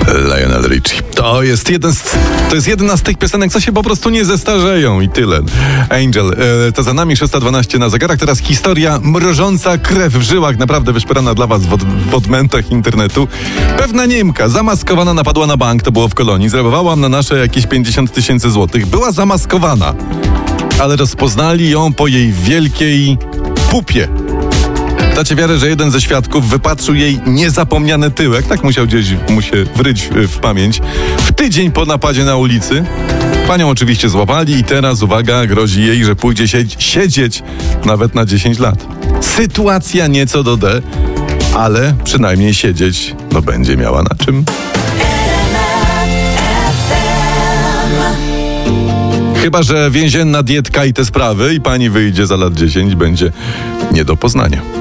Lionel Richie. To jest jedna z tych piosenek, co się po prostu nie zestarzeją i tyle. Angel, to za nami 6:12 na zegarach. Teraz historia mrożąca krew w żyłach, naprawdę wyszperana dla was w odmętach internetu. Pewna Niemka zamaskowana napadła na bank, to było w Kolonii, zrabowała na nasze jakieś 50 000 złotych. Była zamaskowana, ale rozpoznali ją po jej wielkiej pupie. Dacie wiarę, że jeden ze świadków wypatrzył jej niezapomniany tyłek, tak musiał gdzieś mu się wryć w pamięć, w tydzień po napadzie na ulicy. Panią oczywiście złapali i teraz, uwaga, grozi jej, że pójdzie siedzieć nawet na 10 lat. Sytuacja nieco do D, ale przynajmniej siedzieć będzie miała na czym. Chyba że więzienna dietka i te sprawy i pani wyjdzie za lat 10, będzie nie do poznania.